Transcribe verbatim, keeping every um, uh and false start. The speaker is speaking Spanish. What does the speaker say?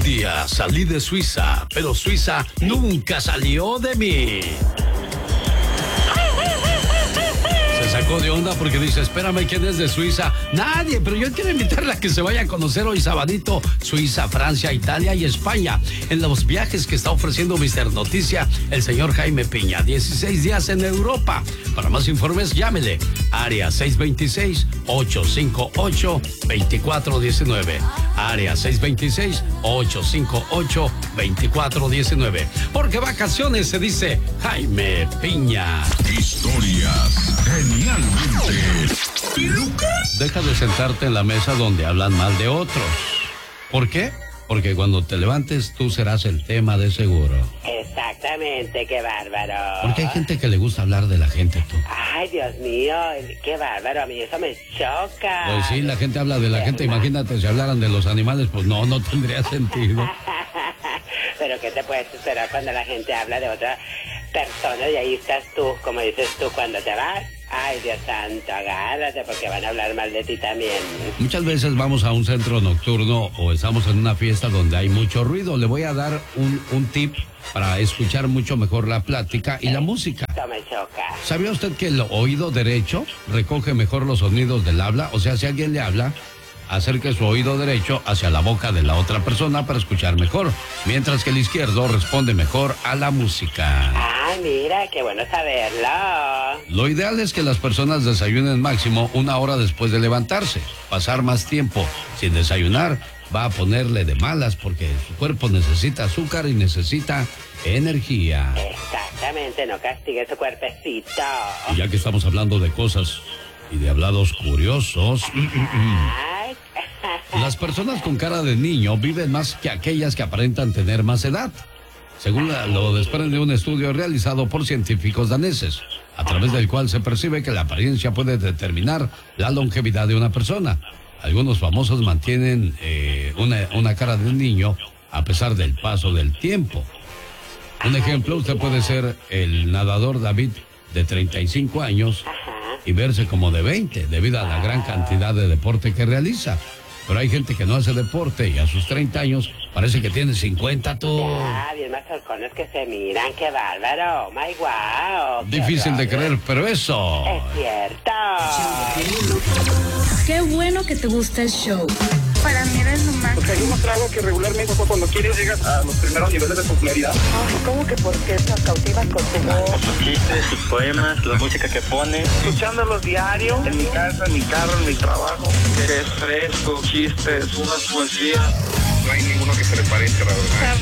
día salí de Suiza, pero Suiza nunca salió de mí. Se sacó de onda porque dice, espérame, ¿quién es de Suiza? Nadie, pero yo quiero invitarla a que se vaya a conocer hoy sabadito Suiza, Francia, Italia y España en los viajes que está ofreciendo mister Noticia, el señor Jaime Piña. dieciséis días en Europa. Para más informes, llámele. Área seis dos seis, ocho cinco ocho, dos cuatro uno nueve. Área seis dos seis, ocho cinco ocho, dos cuatro uno nueve. Porque vacaciones se dice Jaime Piña. Historias genialmente Lucas. Deja de sentarte en la mesa donde hablan mal de otros. ¿Por qué? Porque cuando te levantes tú serás el tema de seguro. Exactamente, qué bárbaro. Porque hay gente que le gusta hablar de la gente, tú. Ay, Dios mío, qué bárbaro, a mí eso me choca. Pues sí, la gente habla de la gente, imagínate si hablaran de los animales, pues no, no tendría sentido. Pero ¿qué te puedes esperar cuando la gente habla de otra persona y ahí estás tú, como dices tú, cuando te vas? Ay, Dios santo, agárrate porque van a hablar mal de ti también. Muchas veces vamos a un centro nocturno o estamos en una fiesta donde hay mucho ruido. Le voy a dar un, un tip para escuchar mucho mejor la plática y la música. Esto me choca. ¿Sabía usted que el oído derecho recoge mejor los sonidos del habla? O sea, si alguien le habla, acerque su oído derecho hacia la boca de la otra persona para escuchar mejor, mientras que el izquierdo responde mejor a la música. Ah, mira, qué bueno saberlo. Lo ideal es que las personas desayunen máximo una hora después de levantarse. Pasar más tiempo sin desayunar va a ponerle de malas porque su cuerpo necesita azúcar y necesita energía. Exactamente, no castigue su cuerpecito. Y ya que estamos hablando de cosas y de hablados curiosos, Ay. las personas con cara de niño viven más que aquellas que aparentan tener más edad. Según la, lo desprende un estudio realizado por científicos daneses, a través del cual se percibe que la apariencia puede determinar la longevidad de una persona. Algunos famosos mantienen eh, una, una cara de niño a pesar del paso del tiempo. Un ejemplo, usted puede ser el nadador David de treinta y cinco años y verse como de veinte debido a la gran cantidad de deporte que realiza. Pero hay gente que no hace deporte y a sus treinta años parece que tiene cincuenta, tú. Ah, bien más halcones que se miran, qué bárbaro. My wow. Difícil de creer, pero eso es cierto. Qué bueno que te gusta el show. Para mí eres lo más. Porque hay un trago que regularmente cuando quieres llegas a los primeros niveles de popularidad. Ay, ¿cómo que por qué nos cautivas con tu voz? Sus chistes, sus poemas, la música que pone. Escuchándolos diario, en mi casa, en mi carro, en mi trabajo. Que es fresco, chistes, unas poesías. No hay ninguno que se le parezca, la verdad.